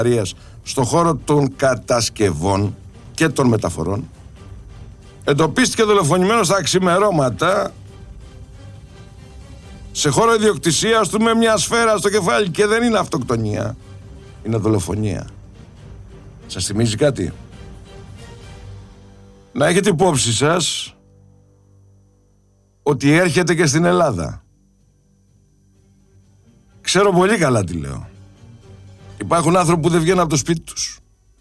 στον χώρο των κατασκευών και των μεταφορών, εντοπίστηκε δολοφονημένος στα ξημερώματα σε χώρο ιδιοκτησίας του με μια σφαίρα στο κεφάλι, και δεν είναι αυτοκτονία, είναι δολοφονία. Σας θυμίζει κάτι? Να έχετε υπόψη σας ότι έρχεται και στην Ελλάδα. Ξέρω πολύ καλά τι λέω. Υπάρχουν άνθρωποι που δεν βγαίνουν από το σπίτι τους.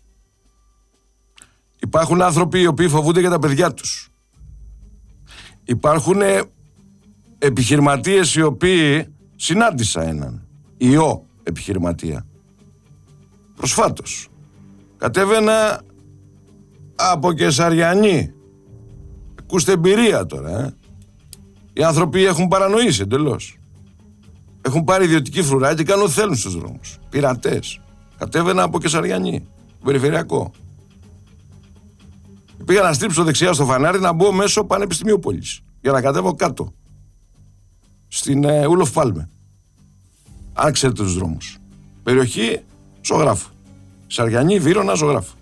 Υπάρχουν άνθρωποι οι οποίοι φοβούνται για τα παιδιά τους. Υπάρχουν επιχειρηματίες οι οποίοι, συνάντησα έναν ιό επιχειρηματία προσφάτως, κατέβαινα από Κεσαριανή. Ακούστε εμπειρία τώρα, Οι άνθρωποι έχουν παρανοήσει εντελώς. Έχουν πάρει ιδιωτική φρουρά και κάνουν ό,τι θέλουν στους δρόμους. Πειρατές. Κατέβαινα από Κεσαριανή, περιφερειακό. Πήγα να στρίψω δεξιά στο φανάρι να μπω μέσω Πανεπιστημίου Πόλης, για να κατέβω κάτω στην Ούλοφ Πάλμε. Αν ξέρετε τους δρόμους. Περιοχή Ζωγράφου. Σαριανή, Βύρωνα, Ζωγράφου.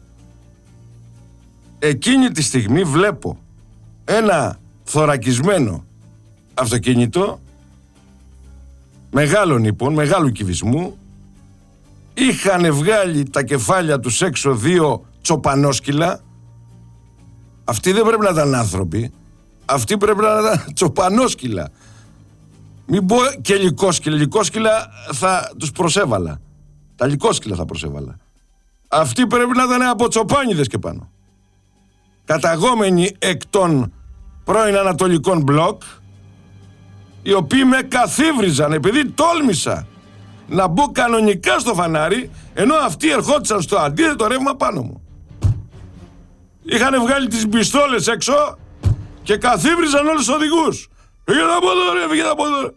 Εκείνη τη στιγμή βλέπω ένα θωρακισμένο αυτοκίνητο μεγάλων ύπων, μεγάλου κυβισμού. Είχαν βγάλει τα κεφάλια τους έξω δύο τσοπανόσκυλα. Αυτοί δεν πρέπει να ήταν άνθρωποι. Αυτοί πρέπει να ήταν τσοπανόσκυλα. Μην πω και λυκόσκυλα. Λυκόσκυλα θα τους προσέβαλα. Τα λυκόσκυλα θα προσέβαλα. Αυτοί πρέπει να ήταν από τσοπάνιδες και πάνω. Καταγόμενοι εκ των πρώην ανατολικών μπλοκ, οι οποίοι με καθίβριζαν επειδή τόλμησα να μπω κανονικά στο φανάρι, ενώ αυτοί ερχόντουσαν στο αντίθετο ρεύμα πάνω μου. Είχαν βγάλει τις πιστόλες έξω και καθίβριζαν όλους τους οδηγούς. Φύγετε από εδώ ρε, φύγετε από εδώ.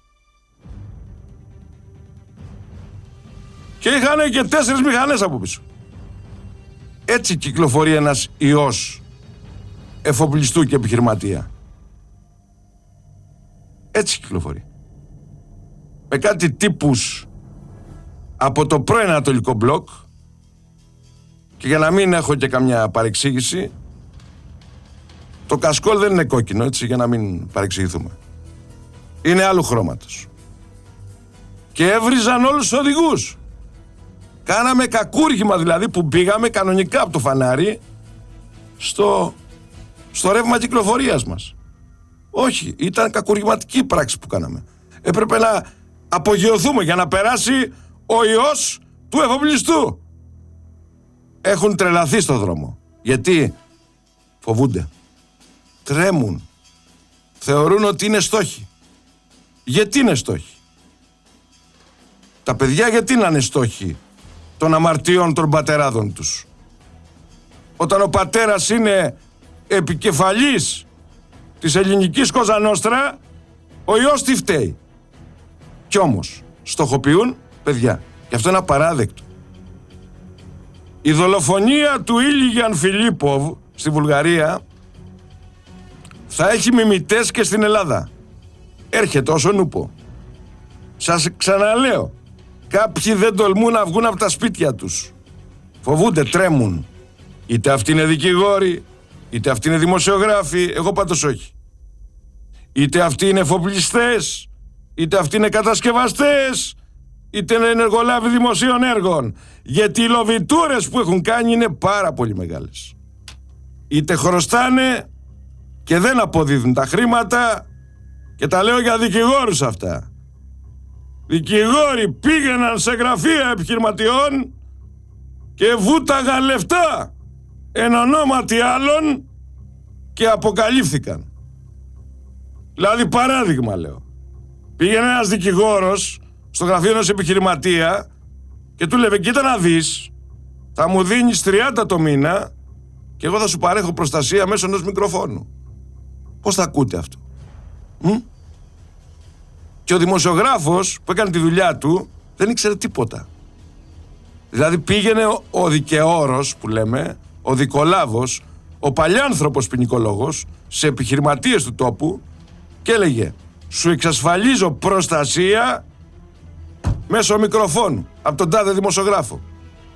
Και είχαν και 4 μηχανές από πίσω. Έτσι κυκλοφορεί ένας ιός εφοπλιστού και επιχειρηματία. Έτσι κυκλοφορεί. Με κάτι τύπους από το πρώην ανατολικό μπλοκ, και για να μην έχω και καμιά παρεξήγηση, το κασκόλ δεν είναι κόκκινο, έτσι, για να μην παρεξηγηθούμε. Είναι άλλου χρώματος. Και έβριζαν όλους τους οδηγούς. Κάναμε κακούργημα δηλαδή, που πήγαμε κανονικά από το φανάρι στο ρεύμα κυκλοφορίας μας. Όχι, ήταν κακουργηματική πράξη που κάναμε. Έπρεπε να απογειωθούμε για να περάσει ο ιός του εφοπλιστού. Έχουν τρελαθεί στο δρόμο. Γιατί? Φοβούνται. Τρέμουν. Θεωρούν ότι είναι στόχοι. Γιατί είναι στόχοι? Τα παιδιά γιατί να είναι στόχοι των αμαρτιών των πατεράδων τους? Όταν ο πατέρας είναι επικεφαλής της ελληνικής Κοζανόστρα, ο ιός τι φταίει? Κι όμως στοχοποιούν παιδιά. Και αυτό είναι απαράδεκτο. Η δολοφονία του Ήλιγιαν Φιλίπποβ στη Βουλγαρία θα έχει μιμητές και στην Ελλάδα. Έρχεται όσον ούπο. Σας ξαναλέω, κάποιοι δεν τολμούν να βγουν από τα σπίτια τους. Φοβούνται, τρέμουν. Είτε αυτοί είναι δικηγόροι, είτε αυτοί είναι δημοσιογράφοι, εγώ πάντως όχι. Είτε αυτοί είναι εφοπλιστές, είτε αυτοί είναι κατασκευαστές, είτε είναι ενεργολάβοι δημοσίων έργων. Γιατί οι λοβιτούρες που έχουν κάνει είναι πάρα πολύ μεγάλες. Είτε χρωστάνε και δεν αποδίδουν τα χρήματα, και τα λέω για δικηγόρους αυτά. Δικηγόροι πήγαιναν σε γραφεία επιχειρηματιών και βούταγαν λεφτά εν ονόματι άλλων και αποκαλύφθηκαν. Δηλαδή παράδειγμα λέω. Πήγαινε ένας δικηγόρος στο γραφείο ενός επιχειρηματία και του λέει, κοίτα να δεις, θα μου δίνεις 30 το μήνα και εγώ θα σου παρέχω προστασία μέσω ενός μικροφόνου. Πώς θα ακούτε αυτό? Και ο δημοσιογράφος που έκανε τη δουλειά του δεν ήξερε τίποτα. Δηλαδή πήγαινε ο δικαιόρος που λέμε, ο δικολάβος, ο παλιάνθρωπος ποινικολόγος σε επιχειρηματίες του τόπου και έλεγε, σου εξασφαλίζω προστασία μέσω μικροφόνου από τον τάδε δημοσιογράφο.